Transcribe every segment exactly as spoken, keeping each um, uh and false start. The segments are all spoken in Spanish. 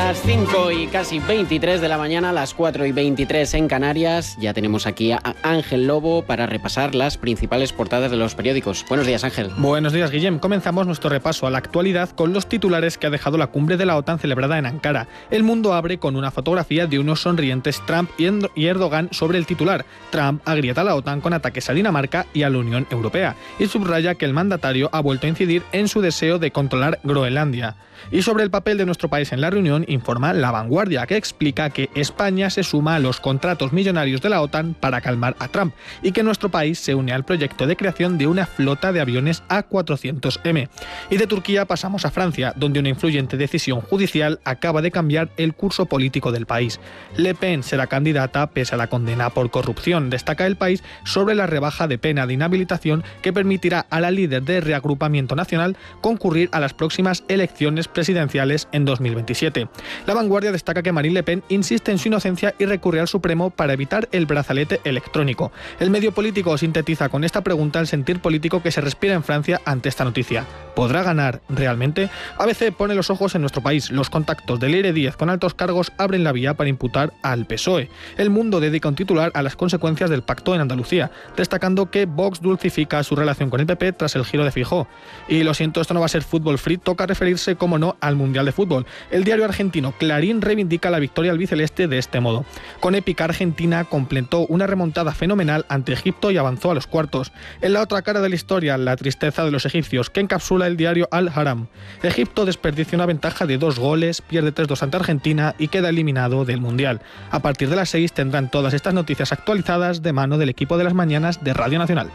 las cinco y casi veintitrés de la mañana, las cuatro y veintitrés en Canarias. Ya tenemos aquí a Ángel Lobo para repasar las principales portadas de los periódicos. Buenos días, Ángel. Buenos días, Guillem. Comenzamos nuestro repaso a la actualidad con los titulares que ha dejado la cumbre de la OTAN celebrada en Ankara. El Mundo abre con una fotografía de unos sonrientes Trump y Erdogan sobre el titular. Trump agrieta a la OTAN con ataques a Dinamarca y a la Unión Europea y subraya que el mandatario ha vuelto a incidir en su deseo de controlar Groenlandia. Y sobre el papel de nuestro país en la reunión informa La Vanguardia, que explica que España se suma a los contratos millonarios de la OTAN para calmar a Trump y que nuestro país se une al proyecto de creación de una flota de aviones A cuatrocientos eme. Y de Turquía pasamos a Francia, donde una influyente decisión judicial acaba de cambiar el curso político del país. Le Pen será candidata pese a la condena por corrupción, destaca El País sobre la rebaja de pena de inhabilitación que permitirá a la líder de Reagrupamiento Nacional concurrir a las próximas elecciones presidenciales en dos mil veintisiete. La Vanguardia destaca que Marine Le Pen insiste en su inocencia y recurre al Supremo para evitar el brazalete electrónico. El medio político sintetiza con esta pregunta el sentir político que se respira en Francia ante esta noticia. ¿Podrá ganar realmente? A B C pone los ojos en nuestro país. Los contactos de Leire Díez con altos cargos abren la vía para imputar al P S O E. El Mundo dedica un titular a las consecuencias del pacto en Andalucía, destacando que Vox dulcifica su relación con el P P tras el giro de Feijóo. Y lo siento, esto no va a ser fútbol free, toca referirse, como no, al Mundial de Fútbol. El diario argentino Clarín reivindica la victoria albiceleste de este modo. Con épica, Argentina completó una remontada fenomenal ante Egipto y avanzó a los cuartos. En la otra cara de la historia, la tristeza de los egipcios, que encapsula el diario Al-Haram. Egipto desperdicia una ventaja de dos goles, pierde tres dos ante Argentina y queda eliminado del Mundial. A partir de las seis tendrán todas estas noticias actualizadas de mano del equipo de las mañanas de Radio Nacional.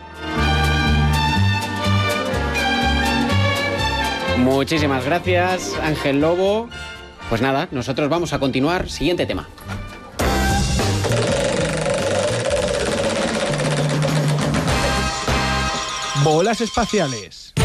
Muchísimas gracias, Ángel Lobo. Pues nada, nosotros vamos a continuar. Siguiente tema. Bolas espaciales.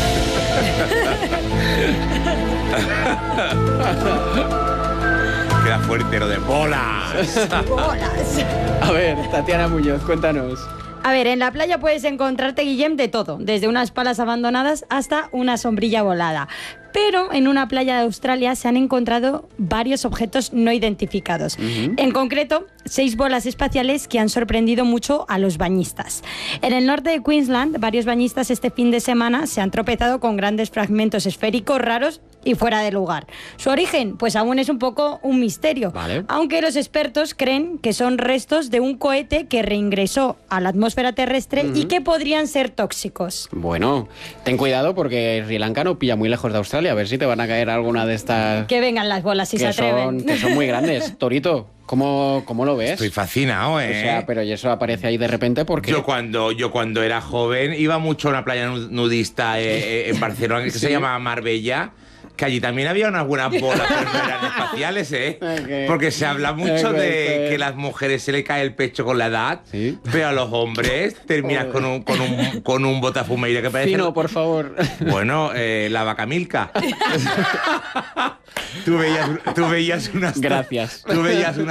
Queda fuerte lo de bolas. Bolas. A ver, Tatiana Muñoz, cuéntanos. A ver, en la playa puedes encontrarte, Guillem, de todo, desde unas palas abandonadas hasta una sombrilla volada. Pero en una playa de Australia se han encontrado varios objetos no identificados. Uh-huh. En concreto, seis bolas espaciales que han sorprendido mucho a los bañistas. En el norte de Queensland, varios bañistas este fin de semana se han tropezado con grandes fragmentos esféricos raros y fuera de lugar. Su origen, pues aún es un poco un misterio, vale. Aunque los expertos creen que son restos de un cohete que reingresó a la atmósfera terrestre uh-huh. y que podrían ser tóxicos. Bueno, ten cuidado porque Sri Lanka no pilla muy lejos de Australia. A ver si te van a caer alguna de estas... Que vengan las bolas si se atreven. Son, que son muy grandes. Torito, ¿cómo, cómo lo ves? Estoy fascinado, ¿eh? O sea, pero ¿y eso aparece ahí de repente porque Yo cuando, yo cuando era joven iba mucho a una playa nudista eh, en Barcelona que ¿sí? se llama Marbella, que allí también había unas buenas bolas, pero no eran espaciales, ¿eh? Okay. Porque se habla mucho okay, de okay. que las mujeres se le cae el pecho con la edad, ¿sí? Pero a los hombres terminas con un, con un, con un botafumeiro que parece... Fino, por favor. Bueno, eh, la vaca Milka. tú, veías, tú veías unas... Gracias. Tú veías unas